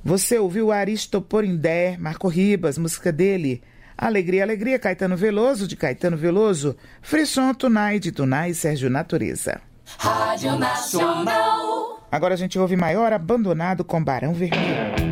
Você ouviu Aristo Porindé, Marco Ribas, música dele. Alegria, Alegria, Caetano Veloso, de Caetano Veloso. Frisson, Tunai, de Tunai, Sérgio Natureza. Rádio Nacional. Agora a gente ouve Maior Abandonado com Barão Vermelho.